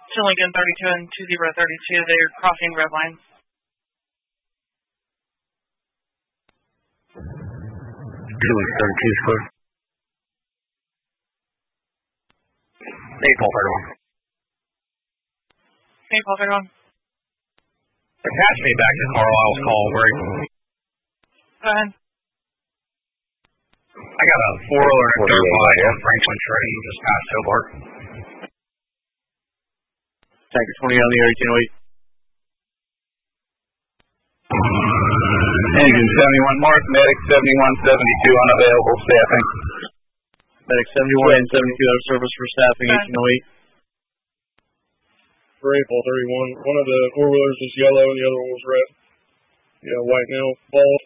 to Lincoln 32 and 2032. They're crossing red line. Julie 32 is clear. Maple 31. Maple 31. Attach me back to Carlisle's call, Greg. Go ahead. I got a 4-wheeler and a dirt bike on Franklin Train just past Hobart. Tanker 20 on the air, 1808. Engine 71 Mark, Medic 7172 unavailable, staffing. Medic 71 and 72 out of service for staffing, 1808. For April 31, one of the 4-wheelers was yellow and the other one was red. Yeah, white now, bald.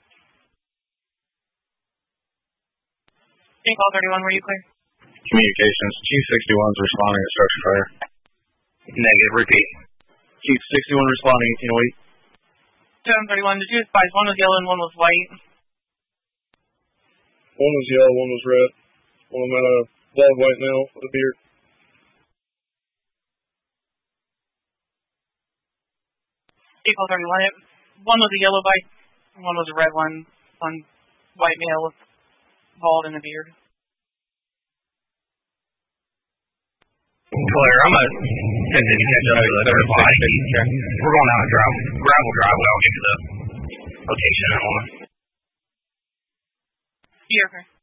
April 31, were you clear? Communications, Chief 61's responding to structure fire. Negative, repeat. Chief 61 responding, 1808. 731, the two spies, one was yellow and one was white. One was yellow, one was red. One of them had a bald white now with a beard. April 31, one was a yellow bike, one was a red one white male with bald and a beard. Claire, I'm going to send you to catch up with the dirt bike. We're going down a gravel driveway. I'll get to the location in a moment. Yeah, okay.